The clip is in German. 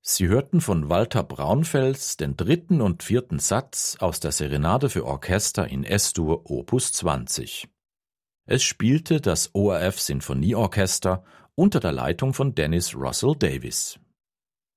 Sie hörten von Walter Braunfels den 3. und 4. Satz aus der Serenade für Orchester in Es-Dur Opus 20. Es spielte das ORF Sinfonieorchester unter der Leitung von Dennis Russell Davies.